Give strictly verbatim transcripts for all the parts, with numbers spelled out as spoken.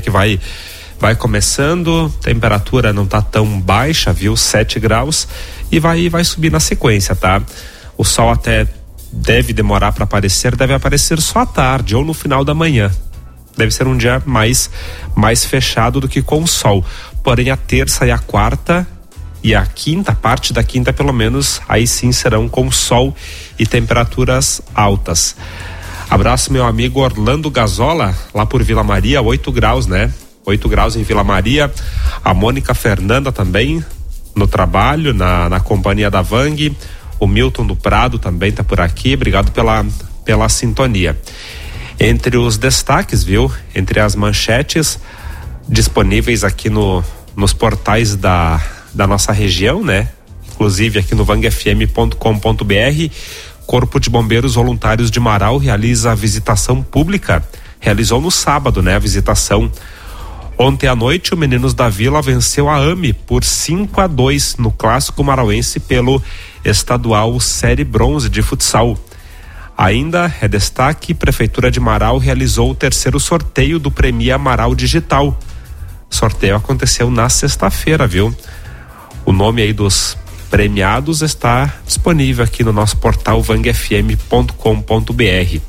que vai vai começando, temperatura não tá tão baixa, viu? sete graus e vai vai subir na sequência, tá? O sol até deve demorar para aparecer, deve aparecer só à tarde ou no final da manhã. Deve ser um dia mais mais fechado do que com o sol. Porém, a terça e a quarta e a quinta, parte da quinta pelo menos, aí sim serão com sol e temperaturas altas. Abraço meu amigo Orlando Gazola, lá por Vila Maria, oito graus, né? oito graus em Vila Maria. A Mônica Fernanda também no trabalho, na, na companhia da Vang. O Milton do Prado também tá por aqui. Obrigado pela, pela sintonia. Entre os destaques, viu? Entre as manchetes disponíveis aqui no, nos portais da, da nossa região, né? Inclusive aqui no vang f m ponto com ponto b r, Corpo de Bombeiros Voluntários de Marau realiza a visitação pública. Realizou no sábado, né? A visitação. Ontem à noite, o Meninos da Vila venceu a A M E por cinco a dois no Clássico Marauense pelo Estadual Série Bronze de futsal. Ainda é destaque, Prefeitura de Marau realizou o terceiro sorteio do Premia Marau Digital. O sorteio aconteceu na sexta-feira, viu? O nome aí dos premiados está disponível aqui no nosso portal vang f m ponto com ponto b r.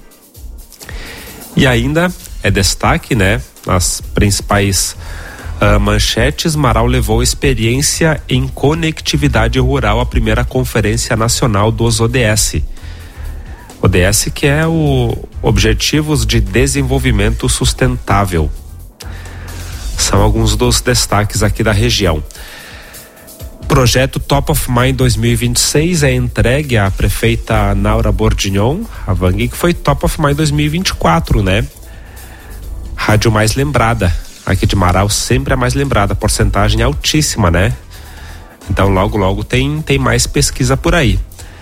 E ainda é destaque, né? Nas principais uh, manchetes, Marau levou experiência em conectividade rural à primeira Conferência Nacional dos O D S. O D S que é o Objetivos de Desenvolvimento Sustentável. São alguns dos destaques aqui da região. Projeto Top of Mind dois mil e vinte e seis é entregue à prefeita Naura Bordignon, a Vang, que foi Top of Mind dois mil e vinte e quatro, né? Rádio mais lembrada, aqui de Marau sempre é mais lembrada, porcentagem altíssima, né? Então logo logo tem, tem mais pesquisa por aí.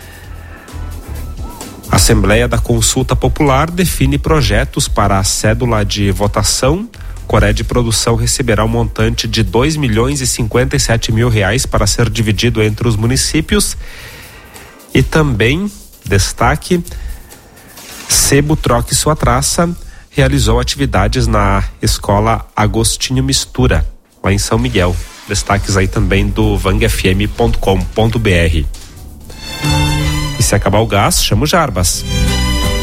Assembleia da Consulta Popular define projetos para a cédula de votação. Coreia de Produção receberá um montante de dois milhões e cinquenta e sete mil reais para ser dividido entre os municípios. E também, destaque, Sebo Troque Sua Traça realizou atividades na Escola Agostinho Mistura, lá em São Miguel. Destaques aí também do vang f m ponto com ponto b r. E se acabar o gás, chama o Jarbas.